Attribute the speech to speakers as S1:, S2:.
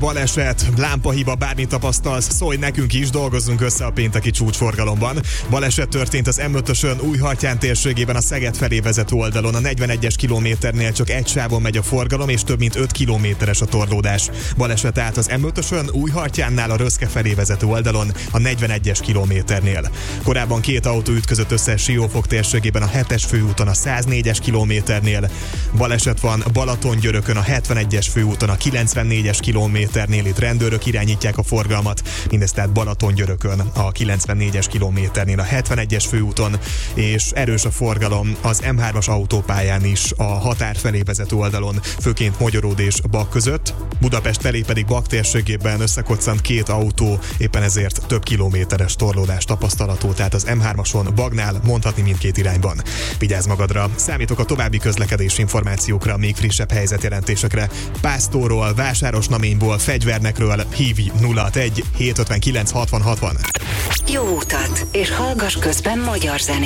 S1: baleset, lámpahiba, bármit tapasztalsz, szólj nekünk is, dolgozzunk össze a pénteki csúcsforgalomban. Baleset történt az M5-ösön Újhartyán térségében a Szeged felé vezető oldalon. A 41-es kilométernél csak egy sávon megy a forgalom, és több mint 5 kilométeres a torlódás. Baleset állt az M5-ösön Újhartyánnál a Röszke felé vezető oldalon a 41-es kilométernél. Korábban két autó ütközött össze Siófok térségében a 7-es főúton a 104-es kilométernél. Baleset van Balatongyörökön a 71-es főúton a 94-es kilométernél, itt rendőrök irányítják a forgalmat, mindezt tehát Balatongyörökön a 94-es kilométernél, a 71-es főúton, és erős a forgalom az M3-as autópályán is a határ felé vezető oldalon, főként Mogyoród és Bag között. Budapest felé pedig Bag térségében összekoccant két autó, éppen ezért több kilométeres torlódás tapasztalható, tehát az M3-ason Bagnál mondhatni mindkét irányban. Vigyázz magadra, számítok a további közlekedési információkra, még frissebb helyzetjelentésekre. Pásztorról, Vásárosnaményból, fegyvernekről hívj 061 759 60 60.
S2: Jó utat, és hallgass közben magyar zenét.